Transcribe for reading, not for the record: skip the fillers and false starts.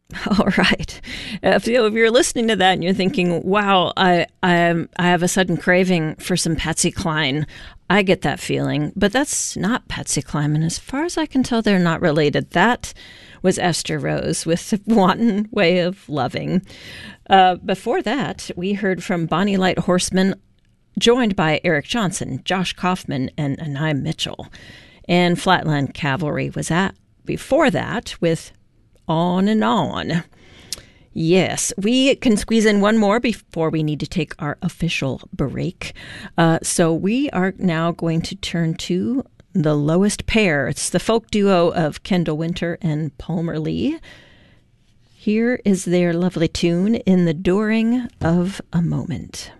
All right. If you're listening to that and you're thinking, wow, I have a sudden craving for some Patsy Cline, I get that feeling. But that's not Patsy Cline. And as far as I can tell, they're not related. That was Esther Rose with Wanton Way of Loving. Before that, we heard from Bonnie Light Horseman, joined by Eric Johnson, Josh Kaufman, and Anai Mitchell. And Flatland Cavalry was before that with On and On. Yes, we can squeeze in one more before we need to take our official break. So we are now going to turn to The Lowest Pair. It's the folk duo of Kendall Winter and Palmer Lee. Here is their lovely tune, In the Dooring of a Moment.